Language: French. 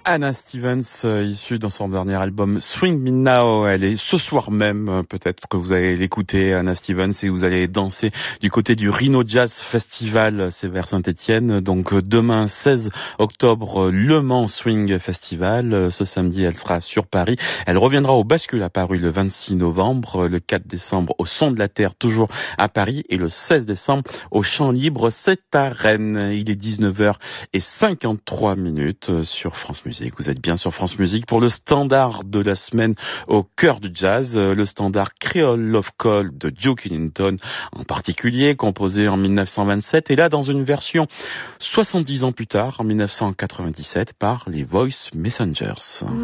Anna Stevens, issue dans son dernier album Swing Me Now. Elle est ce soir même, peut-être que vous allez l'écouter, Anna Stevens, et vous allez danser du côté du Rhino Jazz Festival, c'est vers Saint-Étienne. Donc demain 16 octobre, Le Mans Swing Festival. Ce samedi, elle sera sur Paris. Elle reviendra au Bascule à Paris le 26 novembre, le 4 décembre au Son de la Terre, toujours à Paris, et le 16 décembre au Champ Libre, c'est à Rennes. Il est 19h53 sur France Musique. Vous êtes bien sur France Musique pour le standard de la semaine au cœur du jazz, le standard Creole Love Call de Duke Ellington, en particulier composé en 1927 et là dans une version 70 ans plus tard, en 1997, par les Voice Messengers.